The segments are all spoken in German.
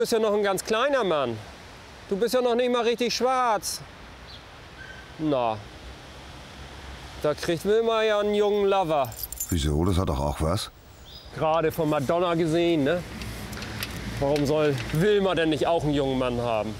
bist ja noch ein ganz kleiner Mann. Du bist ja noch nicht mal richtig schwarz. Na, da kriegt Wilma ja einen jungen Lover. Wieso? Das hat doch auch was. Gerade von Madonna gesehen, ne? Warum soll Wilma denn nicht auch einen jungen Mann haben?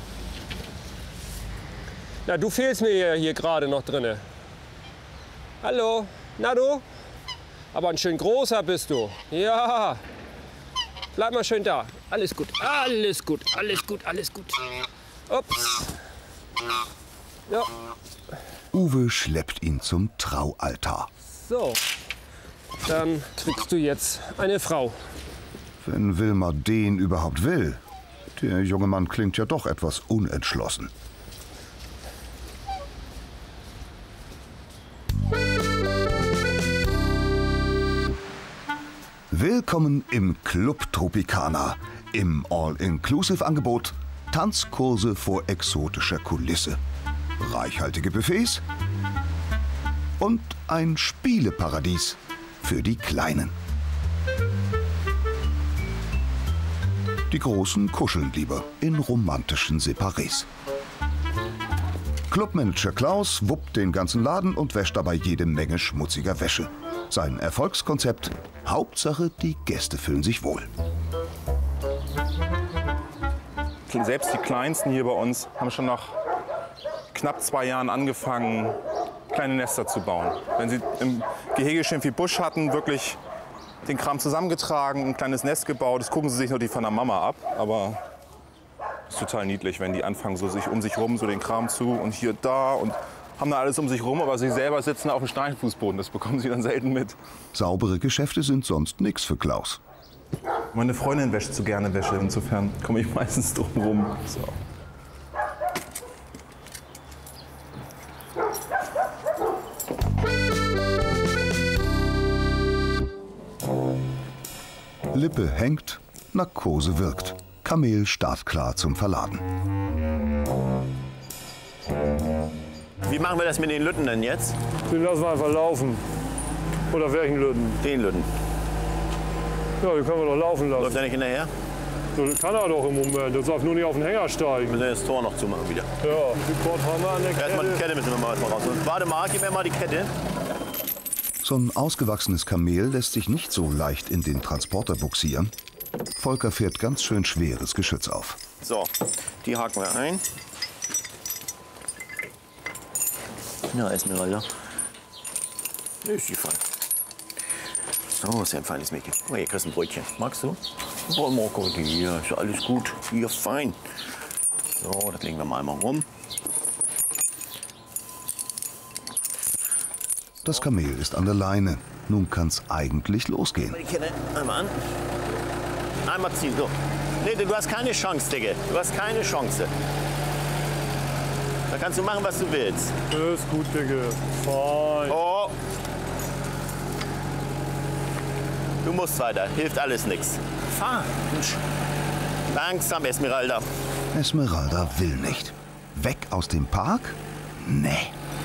Na, du fehlst mir ja hier gerade noch drinne. Hallo, na du? Aber ein schön großer bist du. Ja. Bleib mal schön da. Alles gut, alles gut, alles gut, alles gut. Ups. Ja. Uwe schleppt ihn zum Traualtar. So, dann kriegst du jetzt eine Frau. Wenn Wilma den überhaupt will. Der junge Mann klingt ja doch etwas unentschlossen. Willkommen im Club Tropicana. Im All-Inclusive-Angebot Tanzkurse vor exotischer Kulisse, reichhaltige Buffets und ein Spieleparadies für die Kleinen. Die Großen kuscheln lieber in romantischen Separés. Clubmanager Klaus wuppt den ganzen Laden und wäscht dabei jede Menge schmutziger Wäsche. Sein Erfolgskonzept: Hauptsache, die Gäste fühlen sich wohl. Selbst die Kleinsten hier bei uns haben schon nach knapp 2 Jahren angefangen, kleine Nester zu bauen. Wenn sie im Gehege schön viel Busch hatten, wirklich den Kram zusammengetragen, ein kleines Nest gebaut. Das gucken sie sich natürlich von der Mama ab, aber es ist total niedlich, wenn die anfangen, so sich um sich rum, so den Kram zu und hier, da und haben da alles um sich rum, aber sie selber sitzen auf dem Steinfußboden. Das bekommen sie dann selten mit. Saubere Geschäfte sind sonst nichts für Klaus. Meine Freundin wäscht so gerne Wäsche, insofern komme ich meistens drum rum. So. Lippe hängt, Narkose wirkt. Kamel startklar zum Verladen. Wie machen wir das mit den Lütten denn jetzt? Den lassen wir einfach laufen. Oder welchen Lütten? Den Lütten. Ja, den können wir doch laufen lassen. Läuft der nicht hinterher? So, das kann er doch im Moment. Der darf nur nicht auf den Hänger steigen. Wir müssen das Tor noch zumachen wieder. Ja, die Kord haben wir an der Kette. Erstmal die Kette müssen wir mal raus. Warte mal, gib mir mal die Kette. So ein ausgewachsenes Kamel lässt sich nicht so leicht in den Transporter buxieren. Volker fährt ganz schön schweres Geschütz auf. So, die haken wir ein. Ja, Esmeralda. Ist die fein. So, ist ja ein feines Mädchen. Oh, hier kriegst du ein Brötchen. Magst du? Oh, Marco, hier ist alles gut. Hier, fein. So, das legen wir mal einmal rum. Das Kamel ist an der Leine. Nun kann's eigentlich losgehen. Die Kette einmal an. Einmal ziehen, so. Nee, du hast keine Chance, Digga. Du hast keine Chance. Da kannst du machen, was du willst. Ist gut, Digga. Fein. Oh. Du musst weiter. Hilft alles nichts. Fahr. Mensch. Langsam, Esmeralda. Esmeralda will nicht. Weg aus dem Park? Nee.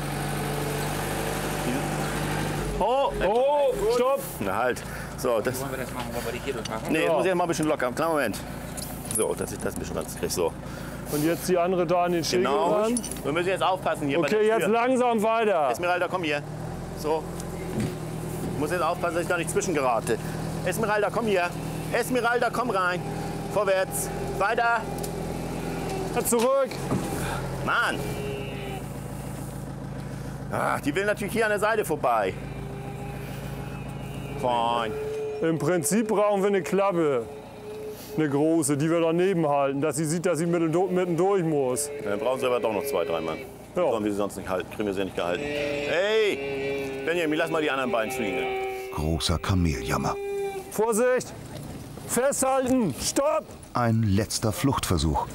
Oh, Oh, stopp! na halt. So, das. Wollen wir das machen? Wollen wir die hier durchmachen? Nee, jetzt Ja. muss ich mal ein bisschen locker. Kleinen Moment. So, dass ich das ein bisschen ganz krieg. So. Und jetzt die andere da an den Schägel Genau. ran. Wir müssen jetzt aufpassen hier bei Okay, der jetzt Tür. langsam weiter. Esmeralda, komm hier. So. Ich muss jetzt aufpassen, dass ich da nicht zwischengerate. Esmeralda, komm hier. Esmeralda, komm rein. Vorwärts. Weiter. Zurück. Mann. Ach, die will natürlich hier an der Seite vorbei. Fein. Im Prinzip brauchen wir eine Klappe. Eine große, die wir daneben halten, dass sie sieht, dass sie mitten durch muss. Dann brauchen sie aber doch noch 2, 3 Mann. Ja. Sollen wir sie sonst nicht halten? Kriegen wir sie nicht gehalten. Hey! Benjamin, lass mal die anderen beiden fliegen. Großer Kameljammer. Vorsicht! Festhalten! Stopp! Ein letzter Fluchtversuch.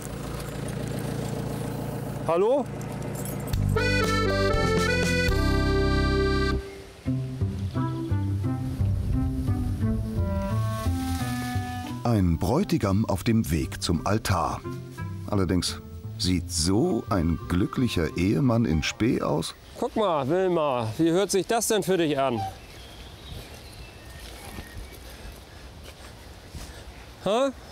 Hallo? Ein Bräutigam auf dem Weg zum Altar. Allerdings sieht so ein glücklicher Ehemann in Spee aus? Guck mal, Wilma, wie hört sich das denn für dich an? Hä?